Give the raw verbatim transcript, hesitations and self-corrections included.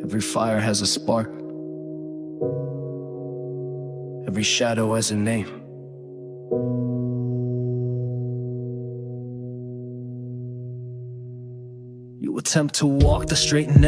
Every fire has a spark. Every shadow has a name. You attempt to walk the straight and narrow.